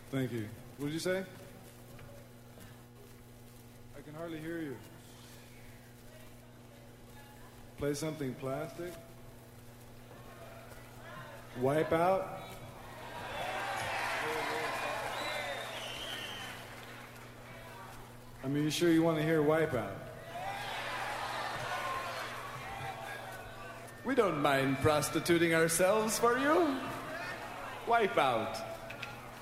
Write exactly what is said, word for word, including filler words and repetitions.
Thank you. What did you say? I can hardly hear you. Play something plastic? Wipe out? I mean, you sure you want to hear Wipeout? We don't mind prostituting ourselves for you. Wipeout.